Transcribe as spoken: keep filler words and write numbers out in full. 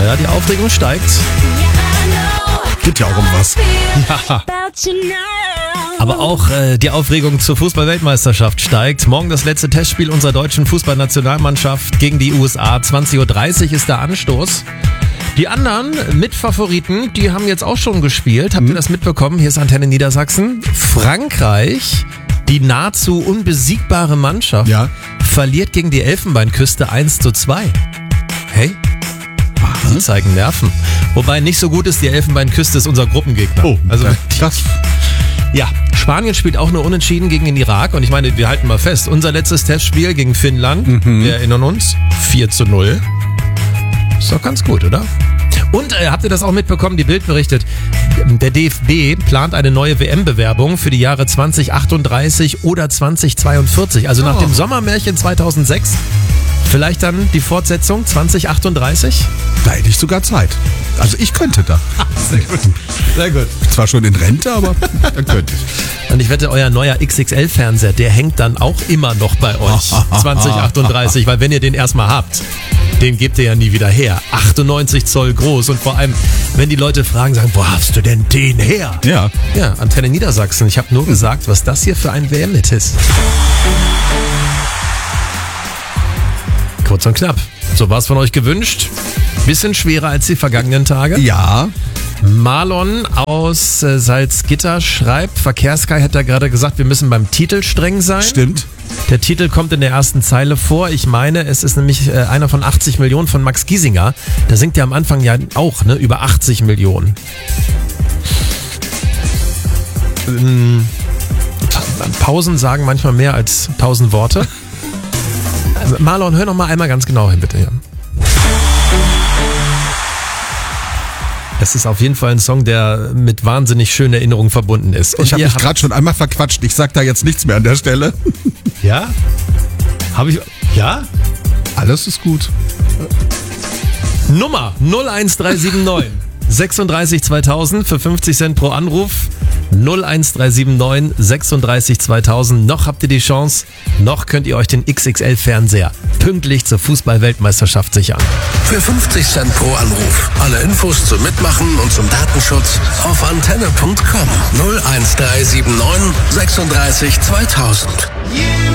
Ja, die Aufregung steigt. Geht ja auch um was. Ja. Aber auch äh, die Aufregung zur Fußball-Weltmeisterschaft steigt. Morgen das letzte Testspiel unserer deutschen Fußballnationalmannschaft gegen die U S A. zwanzig Uhr dreißig ist der Anstoß. Die anderen Mitfavoriten, die haben jetzt auch schon gespielt. Habt ihr das mitbekommen? Hier ist Antenne Niedersachsen. Frankreich, die nahezu unbesiegbare Mannschaft, Ja. verliert gegen die Elfenbeinküste eins zu zwei. Hey? Die zeigen Nerven. Wobei nicht so gut ist, die Elfenbeinküste ist unser Gruppengegner. Oh, also das. ja, Spanien spielt auch nur unentschieden gegen den Irak. Und ich meine, wir halten mal fest, unser letztes Testspiel gegen Finnland, wir erinnern uns, vier zu null. Ist doch ganz gut, oder? Und äh, habt ihr das auch mitbekommen? Die Bild berichtet, der D F B plant eine neue W M-Bewerbung für die Jahre zwanzig achtunddreißig oder zwanzig zweiundvierzig. Also nach Oh. dem Sommermärchen zweitausendsechs. Vielleicht dann die Fortsetzung zwanzig achtunddreißig? Da hätte ich sogar Zeit. Also ich könnte da. Sehr gut. Sehr gut. Zwar schon in Rente, aber dann könnte ich. Und ich wette, euer neuer X X L-Fernseher, der hängt dann auch immer noch bei euch. zwanzig achtunddreißig, weil wenn ihr den erstmal habt, den gebt ihr ja nie wieder her. achtundneunzig Zoll groß und vor allem, wenn die Leute fragen, sagen, wo hast du denn den her? Ja. Ja, Antenne Niedersachsen. Ich habe nur gesagt, was das hier für ein W M-Hit ist. Kurz und knapp. So war es von euch gewünscht. Bisschen schwerer als die vergangenen Tage. Ja. Marlon aus äh, Salzgitter schreibt, Verkehrssky hat ja gerade gesagt, wir müssen beim Titel streng sein. Stimmt. Der Titel kommt in der ersten Zeile vor. Ich meine, es ist nämlich äh, einer von achtzig Millionen von Max Giesinger. Der singt ja am Anfang ja auch, ne, über achtzig Millionen. Ähm, Pausen sagen manchmal mehr als tausend Worte. Äh, Marlon, hör noch mal einmal ganz genau hin, bitte. Ja. Es ist auf jeden Fall ein Song, der mit wahnsinnig schönen Erinnerungen verbunden ist. Und Ich habe ihr mich habt- gerade schon einmal verquatscht. Ich sag da jetzt nichts mehr an der Stelle. Ja? Habe ich... Ja? Alles ist gut. Nummer null eins drei sieben neun sechsunddreißig zweitausend für fünfzig Cent pro Anruf. null eins drei sieben neun sechsunddreißig zweitausend. Noch habt ihr die Chance, noch könnt ihr euch den X X L-Fernseher pünktlich zur Fußball-Weltmeisterschaft sichern. Für fünfzig Cent pro Anruf. Alle Infos zum Mitmachen und zum Datenschutz auf antenne punkt com. null eins drei sieben neun sechsunddreißig zweitausend.